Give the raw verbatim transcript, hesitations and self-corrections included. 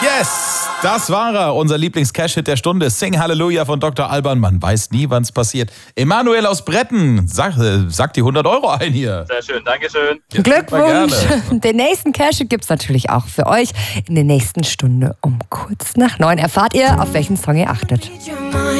Yes, das war er, unser Lieblings-Cash-Hit der Stunde. Sing Halleluja von Doktor Alban. Man weiß nie, wann es passiert. Emanuel aus Bretten, sag, äh, sag die hundert Euro ein hier. Sehr schön, Dankeschön. Ja, Glückwunsch. Den nächsten Cash-Hit gibt es natürlich auch für euch in der nächsten Stunde um kurz nach neun. Erfahrt ihr, auf welchen Song ihr achtet.